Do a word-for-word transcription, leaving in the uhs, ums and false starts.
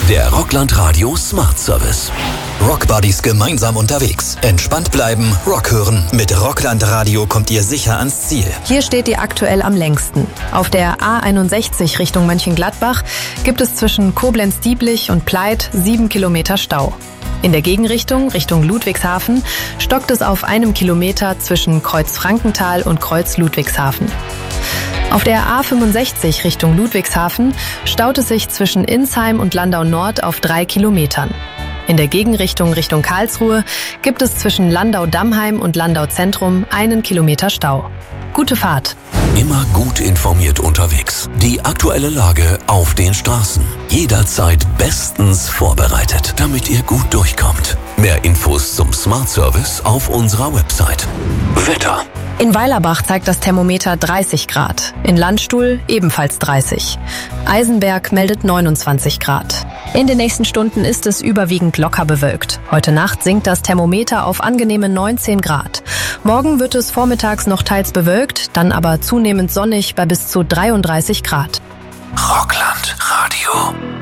Der Rockland Radio Smart Service. Rockbuddies gemeinsam unterwegs. Entspannt bleiben, Rock hören. Mit Rockland Radio kommt ihr sicher ans Ziel. Hier steht ihr aktuell am längsten. Auf der A einundsechzig Richtung Mönchengladbach gibt es zwischen Koblenz-Dieblich und Pleit sieben Kilometer Stau. In der Gegenrichtung, Richtung Ludwigshafen, stockt es auf einem Kilometer zwischen Kreuz-Frankenthal und Kreuz-Ludwigshafen. Auf der A fünfundsechzig Richtung Ludwigshafen staut es sich zwischen Insheim und Landau Nord auf drei Kilometern. In der Gegenrichtung Richtung Karlsruhe gibt es zwischen Landau-Dammheim und Landau-Zentrum einen Kilometer Stau. Gute Fahrt! Immer gut informiert unterwegs. Die aktuelle Lage auf den Straßen. Jederzeit bestens vorbereitet, damit ihr gut durchkommt. Mehr Infos zum Smart Service auf unserer Website. Wetter. In Weilerbach zeigt das Thermometer dreißig Grad, in Landstuhl ebenfalls dreißig. Eisenberg meldet neunundzwanzig Grad. In den nächsten Stunden ist es überwiegend locker bewölkt. Heute Nacht sinkt das Thermometer auf angenehme neunzehn Grad. Morgen wird es vormittags noch teils bewölkt, dann aber zunehmend sonnig bei bis zu dreiunddreißig Grad. Rockland Radio.